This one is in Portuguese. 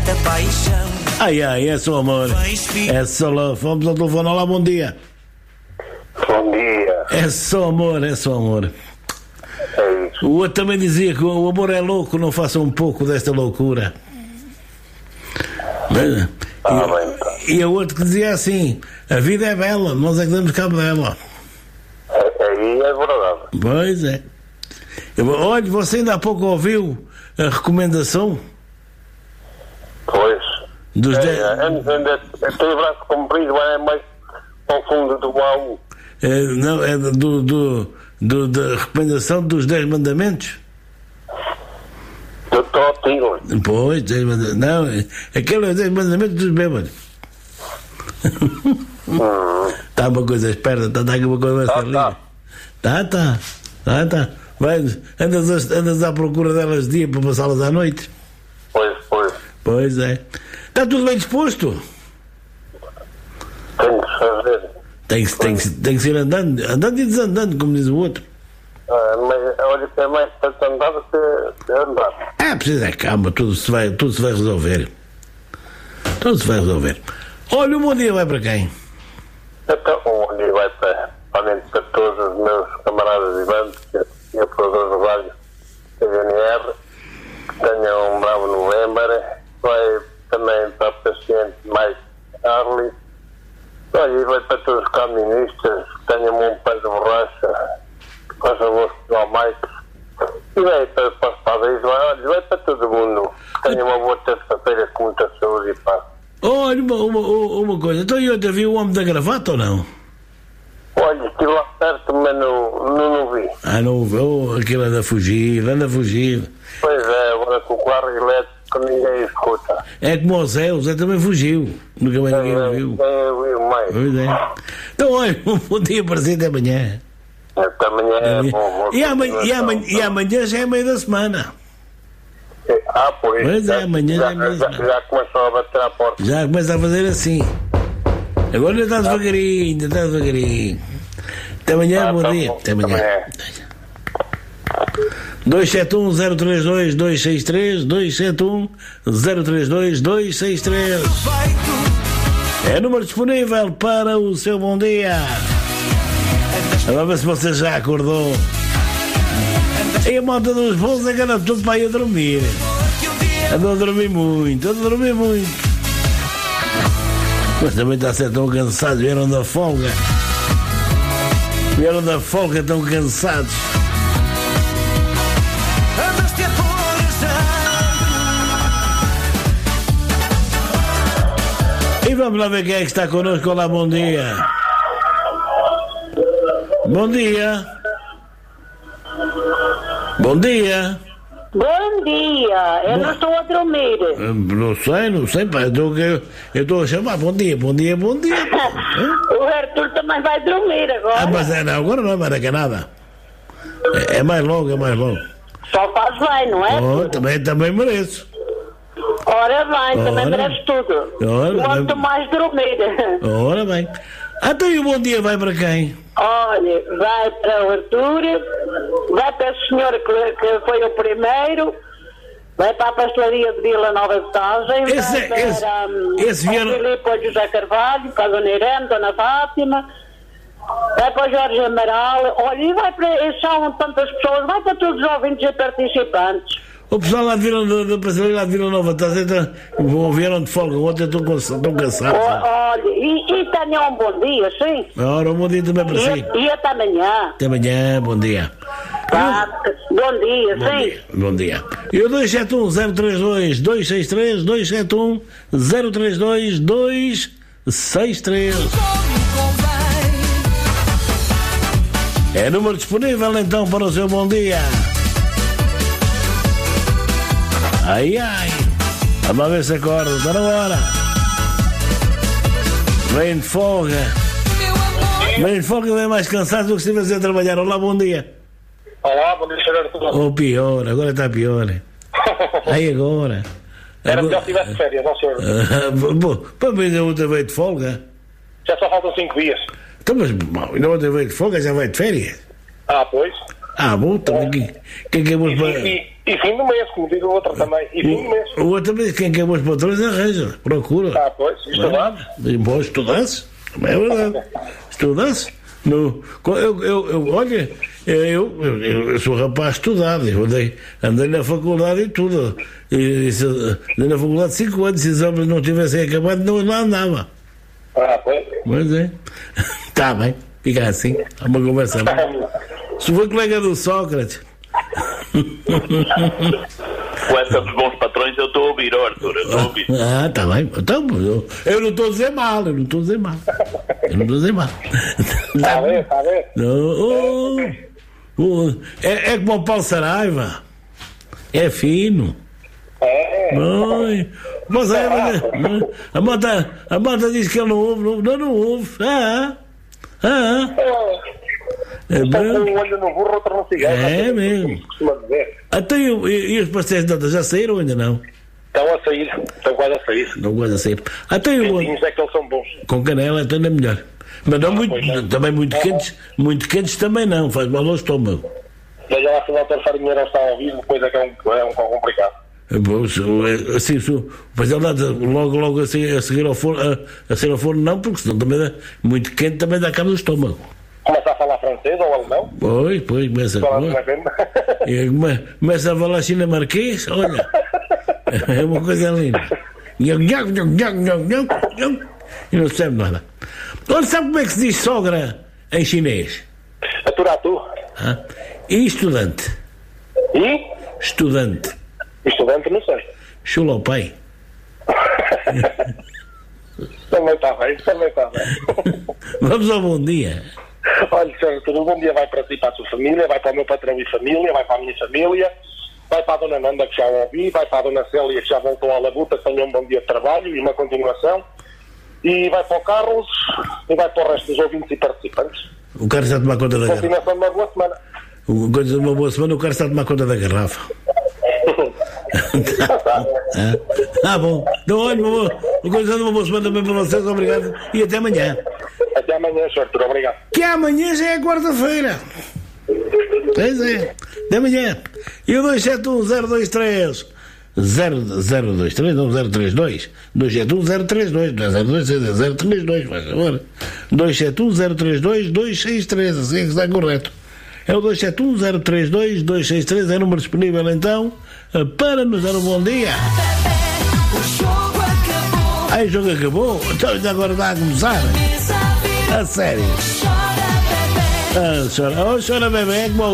tanta paixão. Ai, é só amor. É só love. Vamos ao telefone. Olá, bom dia. Bom dia. É só amor, é só amor. É isso. O outro também dizia que o amor é louco, não faça um pouco desta loucura. Bem, tá. E o outro que dizia assim: a vida é bela, nós é que damos cabo dela. Aí é verdade. Pois é. Olha, você ainda há pouco ouviu a recomendação Pois. dos 10. Tem o braço comprido, mas é mais ao fundo do baú. Não, é da recomendação dos 10 mandamentos? Do Totinho. Pois, 10 mandamentos. Não, aquele é 10 mandamentos dos bêbados. Está uma coisa esperta, está aqui uma coisa mais ali. Tá. Vai, andas à procura delas de dia para passá-las à noite? Pois. Pois é. Está tudo bem disposto? Tem que fazer. Tem que ser andando e desandando, como diz o outro. Mas olha que é mais para andar do que andar. Precisa de calma, tudo se vai resolver. Tudo se vai resolver. Olha, o bom dia vai para quem? Então, o bom dia vai para todos os meus camaradas e bandos e operadores do rádio da GNR, que tenham um bravo novembro. Vai também para o paciente Mike Harley. Olha, e vai para todos os caministas que tenham um pé de borracha, com favor ao Mike. E vai para os padres, vai para todo mundo. Que tenha uma boa terça-feira com muita saúde e paz. Olha, uma coisa, então eu te vi o homem da gravata ou não? Olha, estive lá perto, mas não vi. Não vi, aquilo anda a fugir. Pois é, agora com o carro elétrico ninguém escuta. É como o Zé também fugiu. Nunca mais ninguém o viu. Eu vi mais. Pois é. Então, olha, um bom dia para si até amanhã. Até amanhã é bom. E amanhã já é meio da semana. Pois. Pois é, amanhã já é meio da semana. Já começou a bater à porta. Já começa a fazer assim. Agora ainda está devagarinho. Até amanhã, bom dia. Até amanhã. 271-032-263 271-032-263. É número disponível para o seu bom dia. Vamos ver se você já acordou. E a malta dos voos é que anda tudo para ir a dormir. Andou a dormir muito. Mas também está a ser tão cansados. Vieram da folga tão cansados. E vamos lá ver quem é que está connosco. Olá, bom dia. Bom dia. Bom dia, eu não estou a dormir. Não sei, pai, eu estou a chamar, bom dia. O Arthur também vai dormir agora. Mas agora não é mais que nada. É mais logo. Só faz bem, não é? Também mereço. Ora bem, também mereces tudo. Quanto mais dormir. Ora bem. Até aí o bom dia vai para quem? Olha, vai para o Arthur, vai para a senhora que foi o primeiro, vai para a pastelaria de Vila Nova de Tagem, vai para o Filipe e José Carvalho, para a Dona Irene, Dona Fátima, vai para o Jorge Amaral, olha, e vai para, são tantas pessoas, vai para todos os ouvintes e participantes. O pessoal lá de Vila Nova vieram de folga, ontem estão cansados. Olha, e tenham um bom dia, sim? Ora, um bom dia também para si. E até amanhã. Até amanhã, bom dia. Bom dia, sim. Bom dia. E o 271-032-263, 271-032-263. É número disponível então para o seu bom dia. Ai, vamos ver se acorda, está na hora. Vem de folga, vem mais cansado do que se estivesse a trabalhar. Olá, bom dia. Olá, bom dia, Sr. Arthur. Pior, agora está pior. Aí agora. Era melhor que tivesse férias, não, senhor? Para mim, a outra veio de folga. Já só faltam 5 dias. Então, mas ainda outra veio de folga, já vai de férias? Pois. Bom, também quem é bons patrões. E fim do mês, como diz o outro também. E fim do mês. O outro também, quem é bons patrões arranja, procura. Pois, estudasse. Bom, estudasse, também é verdade. Estudasse. Olha, eu sou rapaz estudado, eu andei na faculdade e tudo. Andei na faculdade 5 anos, se os homens não tivessem acabado, não lá andava. Pois. Mas é. Está bem, fica assim, há uma conversa. Se for colega do Sócrates. Com essa dos bons patrões eu estou a ouvir, Arthur, eu estou a ouvir. Está bem, então eu não estou a dizer mal, Está a ver. É como o Paulo Saraiva, é fino. Mas a malta diz que ele não ouve, não ouve. É um olho no burro, outro no cigarro. É mesmo. Até e os pastéis de nata já saíram ou ainda não? Estão a sair, estão quase a sair. Não quase a sair. Até é que eles são bons. Com canela até ainda melhor. Mas não também muito quentes também não, faz mal ao estômago. Veja lá se o doutor Farinheiro está a ouvir, depois é que é um pouco complicado. Assim, mas ele dá logo a seguir ao forno, não, porque senão também muito quente também dá cabo do estômago. Começa a falar francês ou alemão? Pois, começa a falar chinamarquês, olha. É uma coisa linda. E não sabe nada. Olha, sabe como é que se diz sogra em chinês? Aturatu. E estudante? Estudante. Estudante não sei. Chulopai. Também está bem. Vamos ao bom dia. Olha, Sr. Artur, um bom dia vai para si e para a sua família, vai para o meu patrão e família, vai para a minha família, vai para a Dona Nanda, que já ouvi, vai para a Dona Célia, que já voltou à labuta, tenha um bom dia de trabalho e uma continuação, e vai para o Carlos, e vai para o resto dos ouvintes e participantes. O Carlos está a tomar conta da garrafa. Continuação de uma boa semana. Uma boa semana, o Carlos está a tomar conta da garrafa. Bom. Então, olha, uma boa semana também para vocês, obrigado, e até amanhã. Até amanhã, Sr. Artur, obrigado. Que amanhã já é quarta-feira. Pois é, até amanhã. E o 271-023 023, não 032, 271-032, não é 026, é 032, faz favor. 271-032-263, assim é que está correto. É o 271-032-263, é o número disponível então para nos dar um bom dia. O jogo acabou? Então agora dá a começar. A sério. Chora bebê, como